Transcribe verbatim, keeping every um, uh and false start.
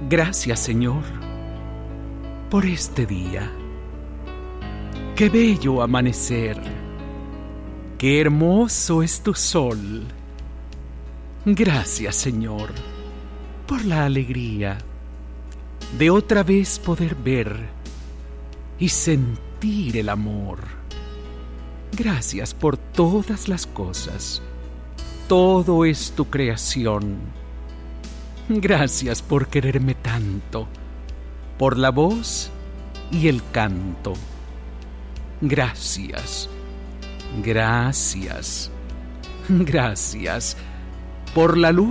Gracias, Señor, por este día. Qué bello amanecer, qué hermoso es tu sol. Gracias, Señor, por la alegría de otra vez poder ver y sentir el amor. Gracias por todas las cosas. Todo es tu creación. Gracias por quererme tanto, por la voz y el canto. Gracias, gracias, gracias por la luz